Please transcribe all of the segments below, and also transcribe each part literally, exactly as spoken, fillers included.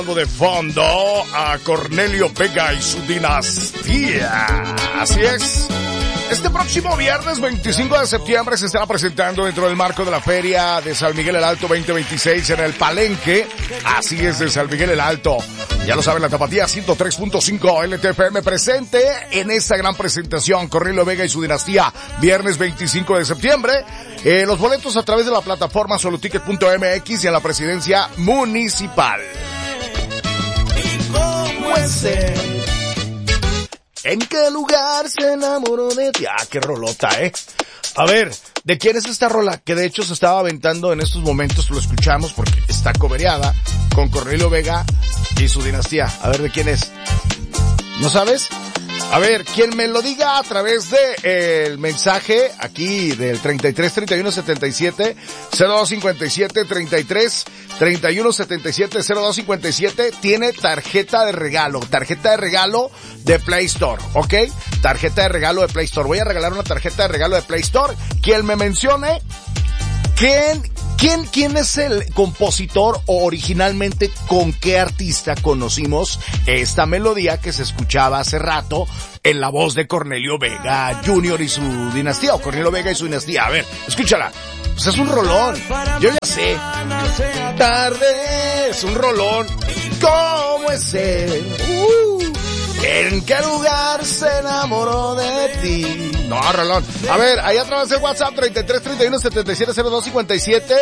De fondo a Cornelio Vega y su dinastía. Así es. Este próximo viernes veinticinco de septiembre se estará presentando dentro del marco de la Feria de San Miguel el Alto veinte veintiséis en el Palenque. Así es, de San Miguel el Alto. Ya lo saben, la Tapatía ciento tres punto cinco L T F M presente en esta gran presentación. Cornelio Vega y su dinastía, viernes veinticinco de septiembre. Eh, los boletos a través de la plataforma soloticket punto m x y en la presidencia municipal. ¿En qué lugar se enamoró de ti? Ah, qué rolota, ¿eh? A ver, ¿de quién es esta rola? Que de hecho se estaba aventando en estos momentos, lo escuchamos porque está cobereada con Cornelio Vega y su dinastía. A ver, ¿de quién es? ¿No sabes? A ver, quien me lo diga a través de eh, el mensaje aquí del treinta y tres, treinta y uno, setenta y siete, cero dos cincuenta y siete, treinta y tres, treinta y uno, setenta y siete, cero dos cincuenta y siete, tiene tarjeta de regalo, tarjeta de regalo de Play Store, ¿ok? Tarjeta de regalo de Play Store. Voy a regalar una tarjeta de regalo de Play Store. Quien me mencione, ¿quién, quién, quién es el compositor o originalmente con qué artista conocimos esta melodía que se escuchaba hace rato en la voz de Cornelio Vega Junior y su dinastía, o Cornelio Vega y su dinastía? A ver, escúchala. Pues es un rolón. Yo ya sé. Tarde es un rolón. ¿Cómo es él? Uh. ¿En qué lugar se enamoró de ti? No, rolón. A ver, ahí a través del WhatsApp treinta y tres, treinta y uno, setenta y siete, cero dos cincuenta y siete.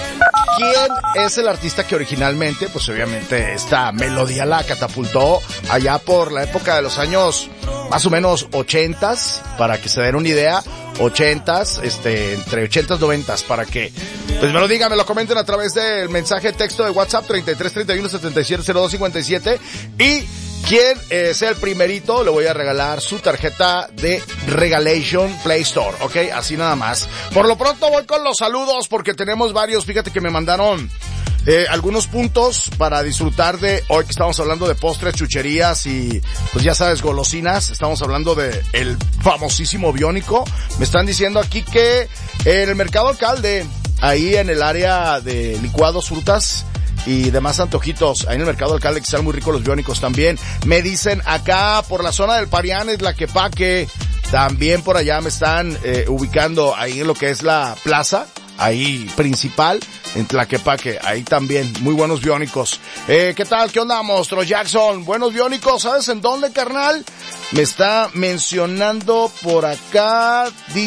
¿Quién es el artista que originalmente, pues obviamente esta melodía la catapultó allá por la época de los años más o menos ochentas, para que se den una idea, ochentas, este, entre ochentas, noventas, para que, pues me lo digan, me lo comenten a través del mensaje de texto de WhatsApp treinta y tres, treinta y uno, setenta y siete, cero dos cincuenta y siete. Y quien eh, sea el primerito, le voy a regalar su tarjeta de Regalation Play Store, ¿ok? Así nada más. Por lo pronto voy con los saludos porque tenemos varios. Fíjate que me mandaron eh, algunos puntos para disfrutar de hoy que estamos hablando de postres, chucherías y, pues ya sabes, golosinas. Estamos hablando de el famosísimo Biónico. Me están diciendo aquí que en el Mercado Alcalde, ahí en el área de licuados, frutas y demás antojitos, ahí en el Mercado Alcalde, que están muy ricos los Biónicos también. Me dicen acá por la zona del Parián, es la Quepaque, también por allá me están eh, ubicando ahí en lo que es la plaza, ahí principal, en Tlaquepaque, ahí también, muy buenos Biónicos. Eh, ¿qué tal? ¿Qué onda, monstruo Jackson? Buenos Biónicos, ¿sabes en dónde, carnal? Me está mencionando por acá,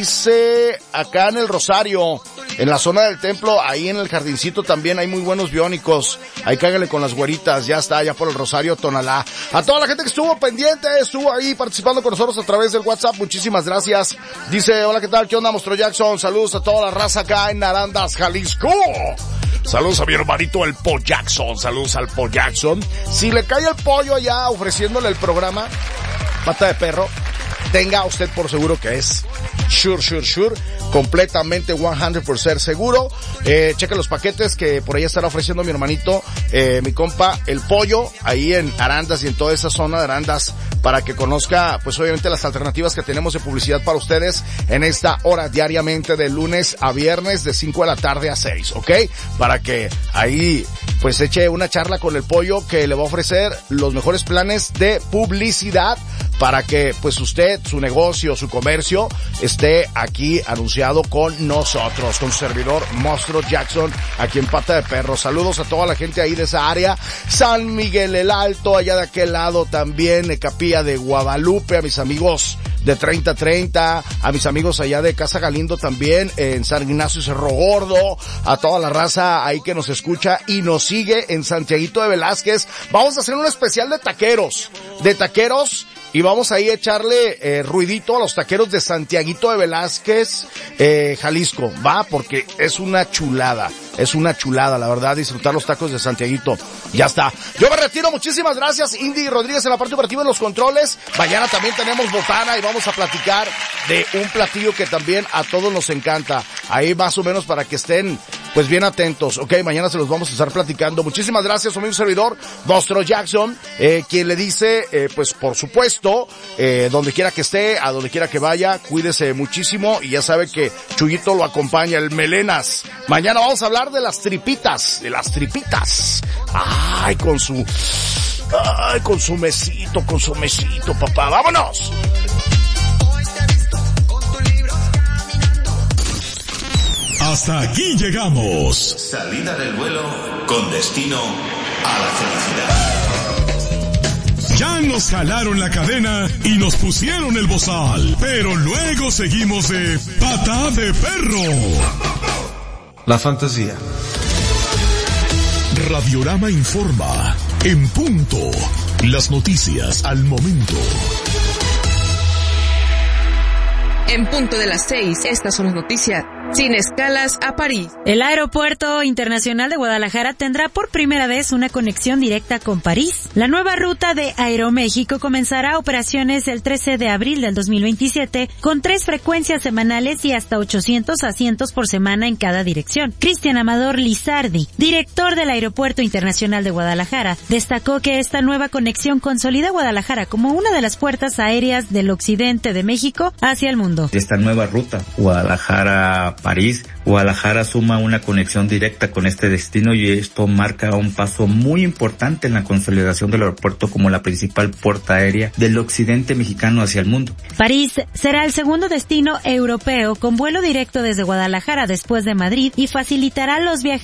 dice, acá en el Rosario, en la zona del templo, ahí en el jardincito también hay muy buenos Biónicos. Ahí cágale con las güeritas, ya está, ya por el Rosario, Tonalá. A toda la gente que estuvo pendiente, estuvo ahí participando con nosotros a través del WhatsApp, muchísimas gracias. Dice, hola, ¿qué tal? ¿Qué onda, monstruo Jackson? Saludos a toda la raza acá en Arandas, Jalisco. Saludos a mi hermanito el Po Jackson, saludos al Po Jackson. Si le cae el pollo allá ofreciéndole el programa, pata de perro, tenga usted por seguro que es sure, sure, sure, completamente cien por ciento seguro. Eh, cheque los paquetes que por ahí estará ofreciendo mi hermanito, eh, mi compa, el pollo, ahí en Arandas y en toda esa zona de Arandas, para que conozca, pues obviamente las alternativas que tenemos de publicidad para ustedes en esta hora diariamente de lunes a viernes de cinco de la tarde a seis, ¿ok? Para que ahí, pues eche una charla con el pollo que le va a ofrecer los mejores planes de publicidad para que, pues usted, su negocio, su comercio, esté aquí anunciado con nosotros, con su servidor Monstruo Jackson, aquí en Pata de Perro. Saludos a toda la gente ahí de esa área, San Miguel el Alto, allá de aquel lado también, Capilla de Guadalupe, a mis amigos de treinta treinta, a mis amigos allá de Casa Galindo también, en San Ignacio Cerro Gordo, a toda la raza ahí que nos escucha y nos sigue en Santiaguito de Velázquez. Vamos a hacer un especial de taqueros, de taqueros, y vamos ahí a echarle eh, ruidito a los taqueros de Santiaguito de Velázquez, eh, Jalisco, va, porque es una chulada, es una chulada, la verdad, disfrutar los tacos de Santiaguito. Ya está. Yo me retiro, muchísimas gracias, Indy Rodríguez en la parte operativa en los controles. Mañana también tenemos botana y vamos a platicar de un platillo que también a todos nos encanta. Ahí más o menos para que estén pues bien atentos, ok, mañana se los vamos a estar platicando. Muchísimas gracias, amigo servidor, Nostro Jackson, eh, quien le dice, eh, pues por supuesto, eh, donde quiera que esté, a donde quiera que vaya, cuídese muchísimo y ya sabe que Chuyito lo acompaña, el Melenas. Mañana vamos a hablar de las tripitas, de las tripitas. Ay, con su, ay, con su mesito, con su mesito, papá, vámonos. Hasta aquí llegamos. Salida del vuelo con destino a la felicidad. Ya nos jalaron la cadena y nos pusieron el bozal, pero luego seguimos de pata de perro. La fantasía. Radiorama informa en punto. Las noticias al momento. En punto de las seis, estas son las noticias. Sin escalas a París. El Aeropuerto Internacional de Guadalajara tendrá por primera vez una conexión directa con París. La nueva ruta de Aeroméxico comenzará operaciones el trece de abril del dos mil veintisiete con tres frecuencias semanales y hasta ochocientos asientos por semana en cada dirección. Cristian Amador Lizardi, director del Aeropuerto Internacional de Guadalajara, destacó que esta nueva conexión consolida Guadalajara como una de las puertas aéreas del occidente de México hacia el mundo. Esta nueva ruta, Guadalajara París, Guadalajara suma una conexión directa con este destino y esto marca un paso muy importante en la consolidación del aeropuerto como la principal puerta aérea del occidente mexicano hacia el mundo. París será el segundo destino europeo con vuelo directo desde Guadalajara después de Madrid y facilitará los viajes